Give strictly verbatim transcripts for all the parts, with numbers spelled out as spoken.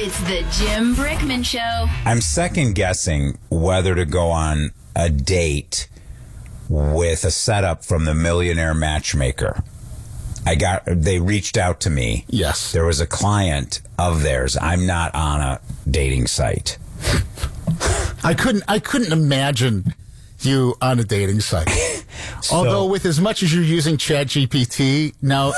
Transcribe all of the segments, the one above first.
It's the Jim Brickman Show. I'm second guessing whether to go on a date with a setup from the Millionaire Matchmaker. I got, they reached out to me. Yes. There was a client of theirs. I'm not on a dating site. I couldn't, I couldn't imagine you on a dating site. So, although with as much as you're using ChatGPT now,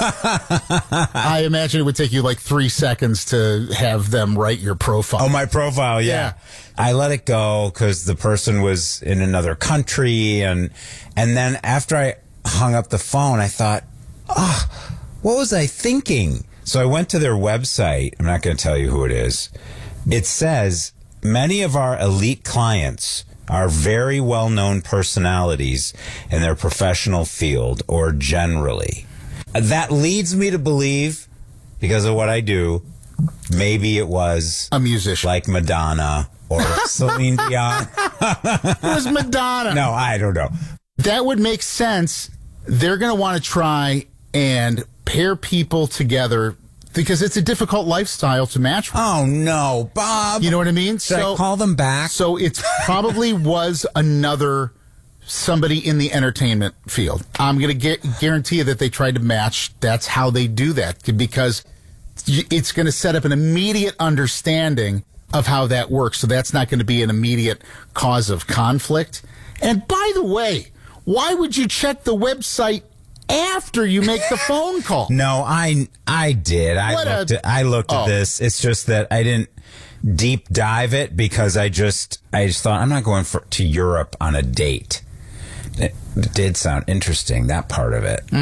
I imagine it would take you like three seconds to have them write your profile. Oh, my profile, yeah. yeah. I let it go because the person was in another country, and and then after I hung up the phone, I thought, oh, what was I thinking? So I went to their website. I'm not going to tell you who it is. It says, many of our elite clients are very well-known personalities in their professional field or generally. That leads me to believe, because of what I do, maybe it was a musician like Madonna or Celine Dion. It was Madonna. No, I don't know. That would make sense. They're going to want to try and pair people together because it's a difficult lifestyle to match with. Oh, no, Bob. You know what I mean? Should so, I call them back? So it probably was another somebody in the entertainment field. I'm going to gu- guarantee you that they tried to match. That's how they do that, because it's going to set up an immediate understanding of how that works. So that's not going to be an immediate cause of conflict. And by the way, why would you check the website after you make the phone call? No, I I did. I what looked a, at, I looked oh. at this. It's just that I didn't deep dive it because I just I just thought I'm not going for to Europe on a date. It, it did sound interesting, that part of it.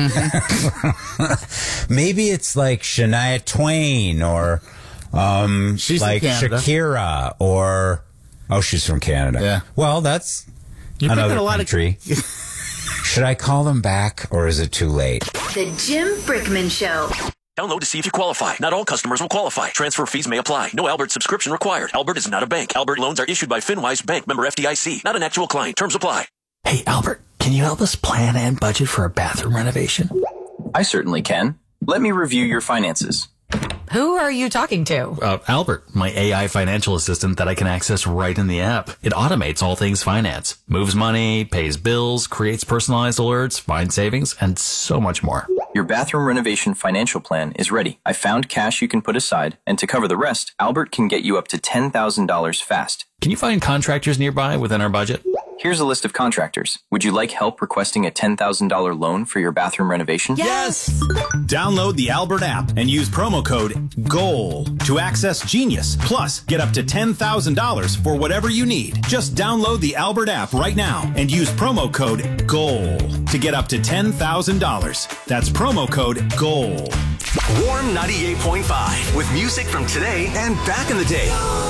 Mm-hmm. Maybe it's like Shania Twain or um she's like Shakira or oh she's from Canada. Yeah. Well, that's You're another a lot country. Of Should I call them back, or is it too late? The Jim Brickman Show. Download to see if you qualify. Not all customers will qualify. Transfer fees may apply. No Albert subscription required. Albert is not a bank. Albert loans are issued by FinWise Bank, member F D I C. Not an actual client. Terms apply. Hey, Albert, can you help us plan and budget for a bathroom renovation? I certainly can. Let me review your finances. Who are you talking to? Uh, Albert, my A I financial assistant that I can access right in the app. It automates all things finance, moves money, pays bills, creates personalized alerts, finds savings, and so much more. Your bathroom renovation financial plan is ready. I found cash you can put aside, and to cover the rest, Albert can get you up to ten thousand dollars fast. Can you find contractors nearby within our budget? Here's a list of contractors. Would you like help requesting a ten thousand dollars loan for your bathroom renovation? Yes! Download the Albert app and use promo code GOAL to access Genius. Plus, get up to ten thousand dollars for whatever you need. Just download the Albert app right now and use promo code GOAL to get up to ten thousand dollars. That's promo code GOAL. Warm ninety-eight point five with music from today and back in the day.